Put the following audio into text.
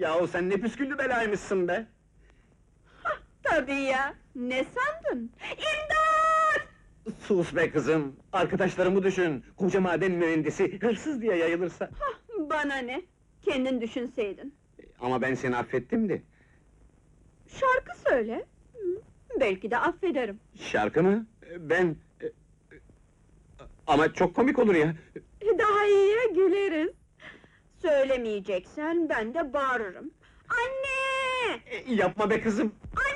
Yahu sen ne püsküllü belaymışsın be! Tabii ya, ne sandın? İmdat! Sus be kızım! Arkadaşlarımı düşün! Koca maden mühendisi, hırsız diye yayılırsa! Bana ne? Kendin düşünseydin. Ama ben seni affettim de! Şarkı söyle. Belki de affederim. Şarkı mı? Ben... Ama çok komik olur ya! Daha iyiye güleriz. Söylemeyeceksen ben de bağırırım. Anne! Yapma be kızım! Anne!